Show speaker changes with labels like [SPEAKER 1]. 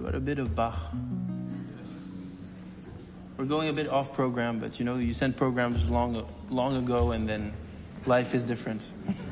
[SPEAKER 1] about a bit of Bach. We're going a bit off program, but you know, you sent programs long ago, and then life is different.